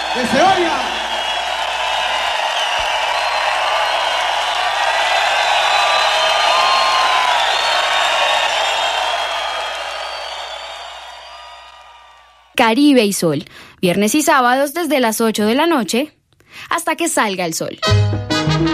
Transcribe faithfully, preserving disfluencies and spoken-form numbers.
¡Que se oiga! Caribe y Sol, viernes y sábados desde las ocho de la noche hasta que salga el sol.